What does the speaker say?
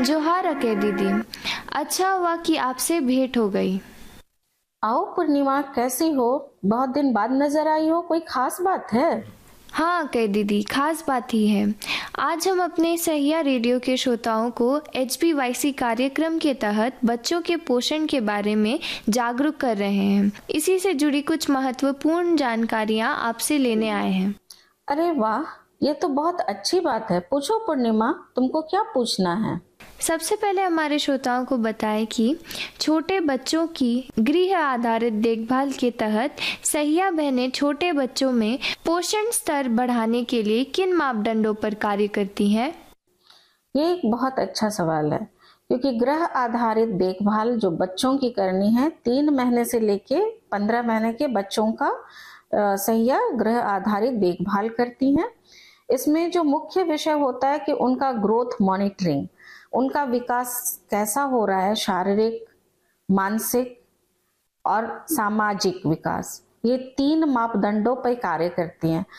जोहार अके दीदी। अच्छा हुआ कि आपसे भेंट हो गई। आओ पूर्णिमा, कैसी हो? बहुत दिन बाद नजर आई हो, कोई खास बात है? हाँ अके दीदी, खास बात ही है। आज हम अपने सहिया रेडियो के श्रोताओं को HPYC कार्यक्रम के तहत बच्चों के पोषण के बारे में जागरूक कर रहे हैं। इसी से जुड़ी कुछ महत्वपूर्ण जानकारियाँ आपसे लेने आए हैं। अरे वाह, ये तो बहुत अच्छी बात है। पूछो पूर्णिमा, तुमको क्या पूछना है? सबसे पहले हमारे श्रोताओं को बताएं कि छोटे बच्चों की गृह आधारित देखभाल के तहत सहिया बहनें छोटे बच्चों में पोषण स्तर बढ़ाने के लिए किन मापदंडों पर कार्य करती हैं? ये एक बहुत अच्छा सवाल है, क्योंकि गृह आधारित देखभाल जो बच्चों की करनी है, 3 महीने से लेके 15 महीने के बच्चों का सहिया गृह आधारित देखभाल करती हैं। इसमें जो मुख्य विषय होता है कि उनका ग्रोथ मॉनिटरिंग, उनका विकास कैसा हो रहा है, शारीरिक, मानसिक और सामाजिक विकास, ये 3 मापदंडों पर कार्य करती हैं।